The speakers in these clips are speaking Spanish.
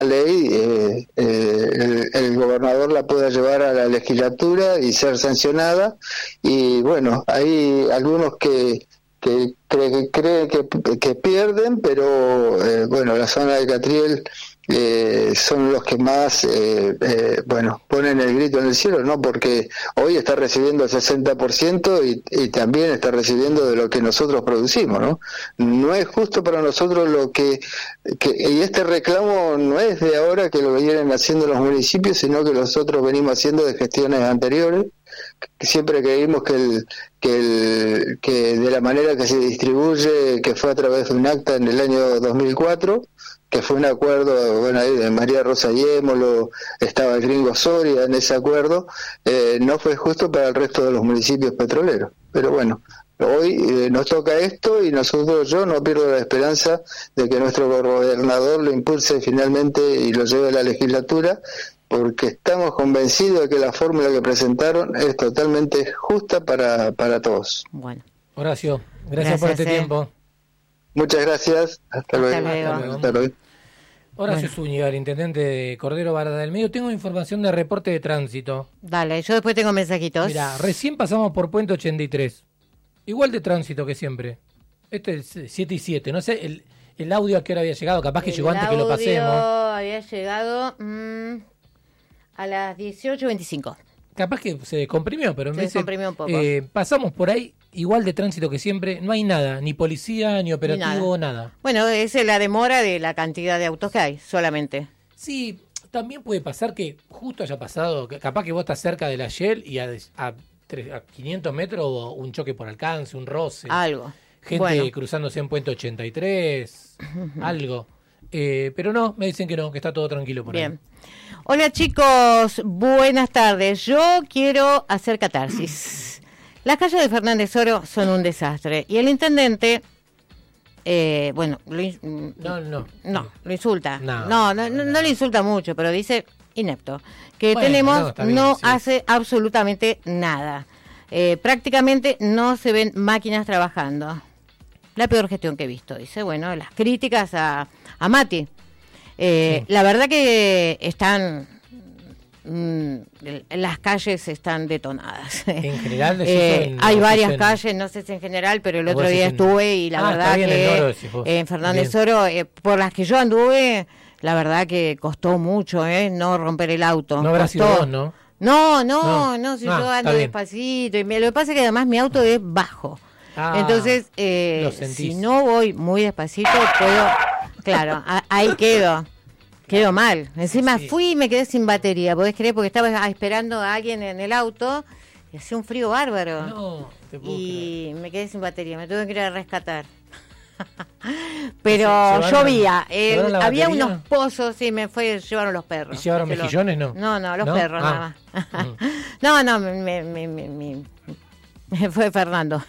ley el gobernador la pueda llevar a la legislatura y ser sancionada. Y bueno, hay algunos que creen que pierden, pero bueno, la zona de Catriel son los que más ponen el grito en el cielo, ¿no? Porque hoy está recibiendo el 60% y también está recibiendo de lo que nosotros producimos, ¿no? No es justo para nosotros y este reclamo no es de ahora que lo vienen haciendo los municipios, sino que nosotros venimos haciendo de gestiones anteriores. Siempre creímos que de la manera que se distribuye, que fue a través de un acta en el año 2004, que fue un acuerdo, bueno, ahí de María Rosa Yémolo, estaba el Gringo Soria en ese acuerdo, no fue justo para el resto de los municipios petroleros. Pero bueno, hoy nos toca esto y yo no pierdo la esperanza de que nuestro gobernador lo impulse finalmente y lo lleve a la legislatura, porque estamos convencidos de que la fórmula que presentaron es totalmente justa para todos. Bueno. Horacio, gracias por este tiempo. Muchas gracias. Hasta luego. Horacio Zúñiga, el intendente de Cordero Barda del Medio. Tengo información de reporte de tránsito. Dale, yo después tengo mensajitos. Mira, recién pasamos por Puente 83. Igual de tránsito que siempre. Este es 7 y 7. No sé el audio a qué hora había llegado. Capaz que llegó antes que lo pasemos. Había llegado a las 18:25. Capaz que se descomprimió, pero se descomprimió un poco. Pasamos por ahí igual de tránsito que siempre. No hay nada, ni policía, ni operativo, nada. Bueno, esa es la demora de la cantidad de autos que hay, solamente. Sí, también puede pasar que justo haya pasado, capaz que vos estás cerca de la Shell y a 500 metros un choque por alcance, un roce. Algo. Gente cruzándose en Puente 83, algo. Pero no, me dicen que no, que está todo tranquilo por ahí. Hola chicos, buenas tardes. Yo quiero hacer catarsis. Las calles de Fernández Oro son un desastre y el intendente, lo insulta. No le insulta mucho, pero dice inepto. Que no hace absolutamente nada. Prácticamente no se ven máquinas trabajando. La peor gestión que he visto, dice. Bueno, las críticas a Mati. La verdad que están las calles están detonadas. En general hay varias calles, no sé si en general, pero el otro día estuve y la verdad que en Fernández Oro, por las que yo anduve, la verdad que costó mucho no romper el auto. No habrá sido vos, ¿no? No, si yo ando despacito. Y lo que pasa es que además mi auto es bajo. Entonces, si no voy muy despacito, puedo... Claro, ahí quedo mal. Encima fui y me quedé sin batería, ¿podés creer? Porque estaba esperando a alguien en el auto y hacía un frío bárbaro. No, te puedo creer. Me quedé sin batería, me tuve que ir a rescatar. Pero llovía, había unos pozos y llevaron los perros. ¿Y llevaron mejillones, no? No, los perros nada más. Me fue Fernando.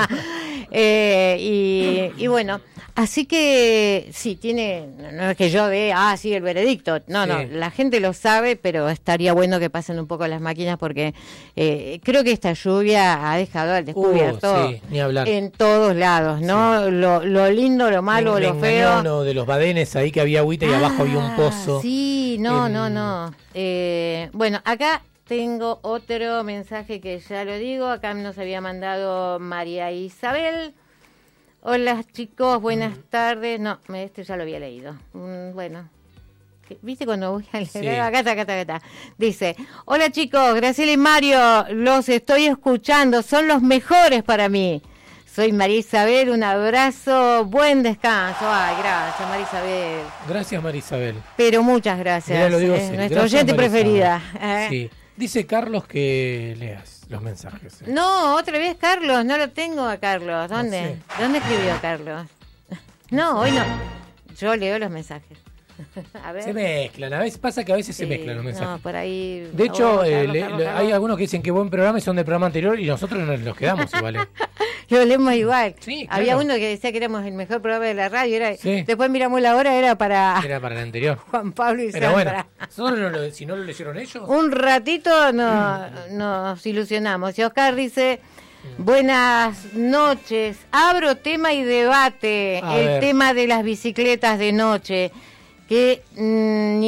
Y bueno, así que sí, no es que yo vea, el veredicto, no, la gente lo sabe, pero estaría bueno que pasen un poco las máquinas porque creo que esta lluvia ha dejado al descubierto ni hablar. En todos lados, ¿no? Sí. Lo lindo, lo malo, lo feo. No, de los badenes ahí que había agüita y abajo había un pozo. Sí, no. Bueno, acá tengo otro mensaje que ya lo digo. Acá nos había mandado María Isabel. Hola chicos, buenas tardes. No, este ya lo había leído. Bueno, ¿viste cuando voy a leer? Sí. Acá está. Dice, hola chicos, Graciela y Mario, los estoy escuchando, son los mejores para mí. Soy María Isabel, un abrazo, buen descanso. Ay, gracias María Isabel. Gracias María Isabel. Pero muchas gracias. Mirá, lo digo nuestra oyente preferida. Sí. Dice Carlos que leas los mensajes. No, otra vez Carlos, no lo tengo a Carlos. ¿Dónde? No sé. ¿Dónde escribió Carlos? No, hoy no. Yo leo los mensajes. A ver. Se mezclan, a veces pasa que a veces se mezclan los mensajes. No, por ahí. De hecho, hay algunos que dicen que buen programa y son del programa anterior y nosotros nos los quedamos igual. Lo leemos igual. Sí, claro. Había uno que decía que éramos el mejor programa de la radio. Después miramos la hora, era para el anterior. Juan Pablo y Pero Sandra. Bueno, si no lo leyeron ellos. Un ratito nos ilusionamos. Y Oscar dice, buenas noches. Abro tema y debate. El tema de las bicicletas de noche. que